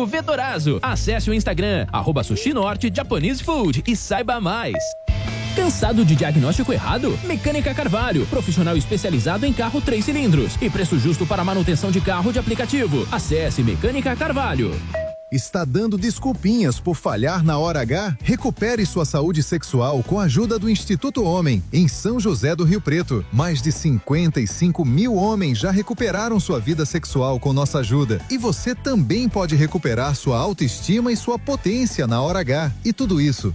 Clássico Vetorazo. Acesse o Instagram, @Sushi Norte Japanese Food e saiba mais. Cansado de diagnóstico errado? Mecânica Carvalho, profissional especializado em carro 3 cilindros e preço justo para manutenção de carro de aplicativo. Acesse Mecânica Carvalho. Está dando desculpinhas por falhar na hora H? Recupere sua saúde sexual com a ajuda do Instituto Homem, em São José do Rio Preto. Mais de 55 mil homens já recuperaram sua vida sexual com nossa ajuda. E você também pode recuperar sua autoestima e sua potência na hora H. E tudo isso